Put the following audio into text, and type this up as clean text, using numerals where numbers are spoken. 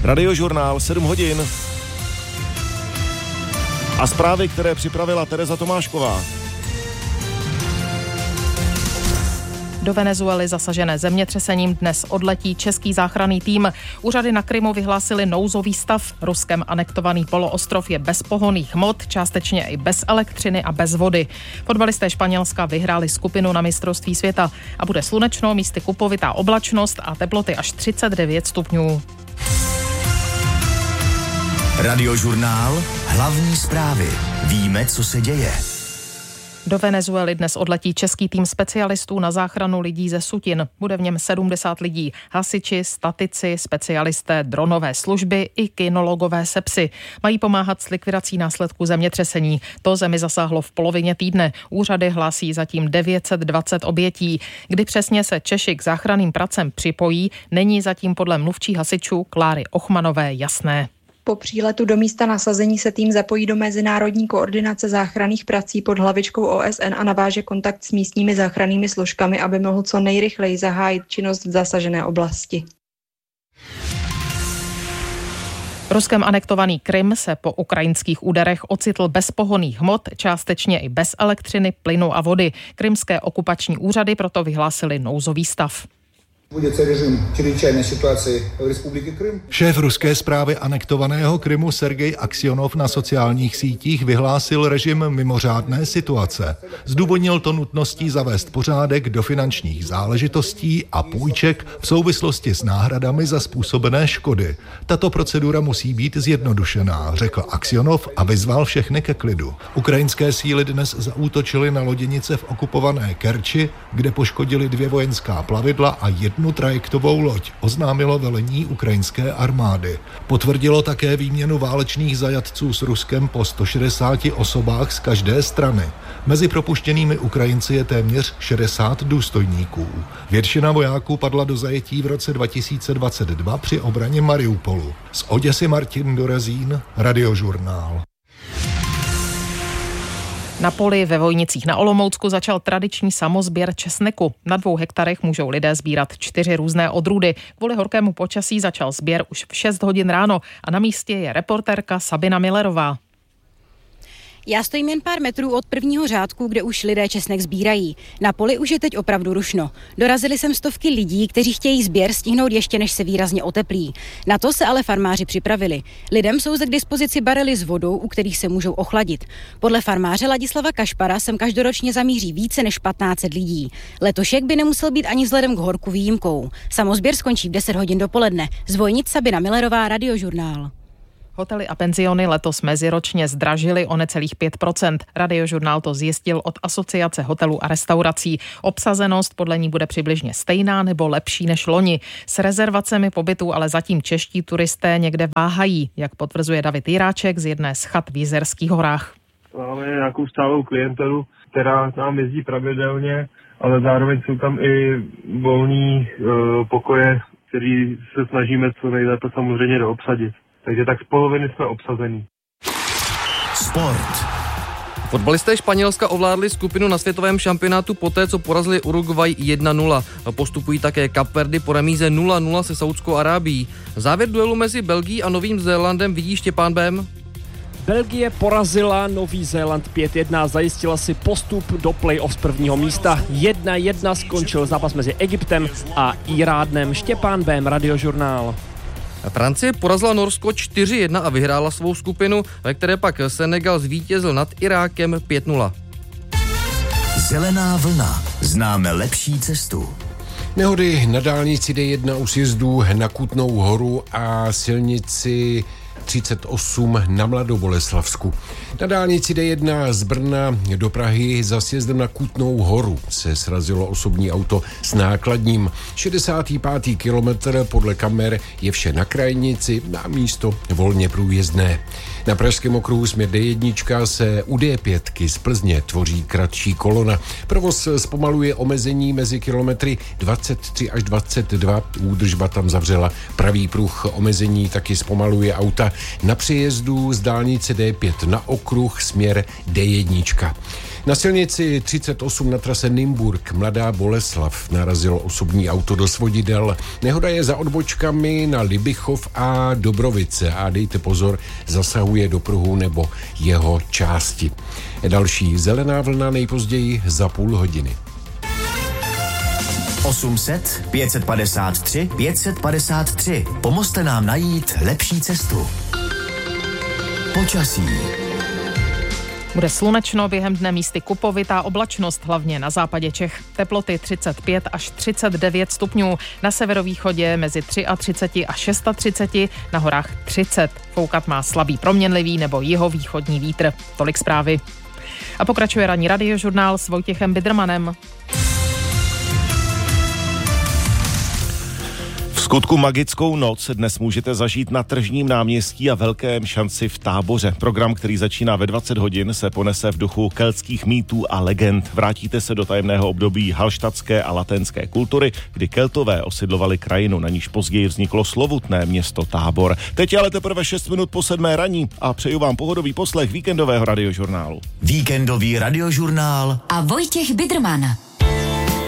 Radiožurnál 7 hodin. A zprávy, které připravila Tereza Tomášková. Do Venezuely zasažené zemětřesením dnes odletí český záchranný tým. Úřady na Krymu vyhlásily nouzový stav. Ruskem anektovaný poloostrov je bez pohonných hmot, částečně i bez elektřiny a bez vody. Fotbalisté Španělska vyhráli skupinu na mistrovství světa a bude slunečno, místy kupovitá oblačnost a teploty až 39 stupňů. Radiožurnál, hlavní zprávy. Víme, co se děje. Do Venezuely dnes odletí český tým specialistů na záchranu lidí ze sutin. Bude v něm 70 lidí. Hasiči, statici, specialisté dronové služby i kynologové se psy. Mají pomáhat s likvidací následků zemětřesení. To zemi zasáhlo v polovině týdne. Úřady hlásí zatím 920 obětí. Kdy přesně se Češi k záchranným pracem připojí, není zatím podle mluvčí hasičů Kláry Ochmanové jasné. Po příletu do místa nasazení se tým zapojí do mezinárodní koordinace záchranných prací pod hlavičkou OSN a naváže kontakt s místními záchrannými složkami, aby mohl co nejrychleji zahájit činnost v zasažené oblasti. Ruskem anektovaný Krym se po ukrajinských úderech ocitl bez pohonných hmot, částečně i bez elektřiny, plynu a vody. Krymské okupační úřady proto vyhlásily nouzový stav. Šéf ruské správy anektovaného Krymu Sergej Aksionov na sociálních sítích vyhlásil režim mimořádné situace. Zdůvodnil to nutností zavést pořádek do finančních záležitostí a půjček v souvislosti s náhradami za způsobené škody. Tato procedura musí být zjednodušená, řekl Aksionov a vyzval všechny ke klidu. Ukrajinské síly dnes zaútočily na loděnice v okupované Kerči, kde poškodili 2 vojenská plavidla a 1 trajektovou loď, oznámilo velení ukrajinské armády. Potvrdilo také výměnu válečných zajatců s Ruskem po 160 osobách z každé strany. Mezi propuštěnými Ukrajinci je téměř 60 důstojníků. Většina vojáků padla do zajetí v roce 2022 při obraně Mariupolu. Z Oděsy Martin Dorezín, Radiožurnál. Na poli ve Vojnicích na Olomoucku začal tradiční samosběr česneku. Na 2 hektarech můžou lidé sbírat 4 různé odrůdy. Kvůli horkému počasí začal sběr už v 6 hodin ráno a na místě je reportérka Sabina Millerová. Já stojím jen pár metrů od prvního řádku, kde už lidé česnek sbírají. Na poli už je teď opravdu rušno. Dorazili sem stovky lidí, kteří chtějí sběr stihnout ještě než se výrazně oteplí. Na to se ale farmáři připravili. Lidem jsou zde k dispozici barely s vodou, u kterých se můžou ochladit. Podle farmáře Ladislava Kašpara sem každoročně zamíří více než 1500 lidí. Letošek by nemusel být ani vzhledem k horku výjimkou. Samosběr skončí v 10 hodin dopoledne. Z Vojnic Sabina Millerová, Radiožurnál. Hotely a penziony letos meziročně zdražily o necelých 5%. Radiožurnál to zjistil od Asociace hotelů a restaurací. Obsazenost podle ní bude přibližně stejná nebo lepší než loni. S rezervacemi pobytu ale zatím čeští turisté někde váhají, jak potvrzuje David Jiráček z jedné z chat v Jizerských horách. Máme nějakou stálou klientelu, která nám jezdí pravidelně, ale zároveň jsou tam i volný pokoje, který se snažíme co nejlépe samozřejmě doobsadit. Takže tak z poloviny jsme obsazení. Sport. Fotbalisté Španělska ovládli skupinu na světovém šampionátu poté, co porazili Uruguay 1-0. Postupují také Kapverdy po remíze 0-0 se Saudskou Arábií. Závěr duelu mezi Belgií a Novým Zélandem vidí Štěpán Bém. Belgie porazila Nový Zéland 5-1, zajistila si postup do play-off z prvního místa. 1-1 skončil zápas mezi Egyptem a Iránem. Štěpán Bém, Radiožurnál. Francie porazila Norsko 4-1 a vyhrála svou skupinu, ve které pak Senegal zvítězil nad Irákem 5-0. Zelená vlna. Známe lepší cestu. Nehody na dálnici D1 u sjezdu na Kutnou Horu a silnici 38 na Mladoboleslavsku. Na dálnici D1 z Brna do Prahy za sjezdem na Kutnou Horu se srazilo osobní auto s nákladním. 65. kilometr podle kamer je vše na krajnici, na místo volně průjezdné. Na pražském okruhu směr D1 se u D5 z Plzně tvoří kratší kolona. Provoz zpomaluje omezení mezi kilometry 23 až 22. Údržba tam zavřela. Pravý pruh omezení taky zpomaluje auta na přejezdu z dálnice D5 na okruh směr D1. Na silnici 38 na trase Nymburk Mladá Boleslav narazilo osobní auto do svodidel. Nehoda je za odbočkami na Libichov a Dobrovice a dejte pozor, zasahuje do pruhu nebo jeho části. Další zelená vlna nejpozději za půl hodiny. 800 553 553. Pomozte nám najít lepší cestu. Počasí. Bude slunečno, během dne místy kupovitá oblačnost, hlavně na západě Čech. Teploty 35 až 39 stupňů, na severovýchodě mezi 33 a 36, na horách 30. Foukat má slabý proměnlivý nebo jihovýchodní vítr. Tolik zprávy. A pokračuje ranní radiožurnál s Vojtěchem Bidrmanem. V skutku magickou noc dnes můžete zažít na Tržním náměstí a Velkém šanci v Táboře. Program, který začíná ve 20 hodin, se ponese v duchu keltských mýtů a legend. Vrátíte se do tajemného období halštatské a latenské kultury, kdy Keltové osidlovali krajinu, na níž později vzniklo slovutné město Tábor. Teď je ale teprve 6 minut po 7 raní a přeju vám pohodový poslech víkendového radiožurnálu. Víkendový radiožurnál a Vojtěch Bidrman.